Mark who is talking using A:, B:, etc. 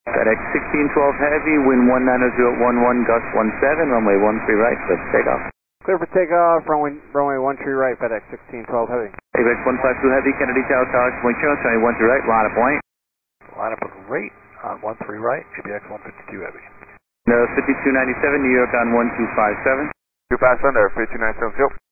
A: FedEx 1612 Heavy, wind 190 at 11, gust 17, runway 13 right, let's take off.
B: Clear for takeoff, runway 13 right, FedEx 1612 Heavy.
A: ABX 152 Heavy, Kennedy Tower, Tower, point channel, 13 right, line up point.
C: Line up with rate on 13 right, ABX 152 Heavy.
A: No, 5297, New York on 1257.
D: 257 there, 5297,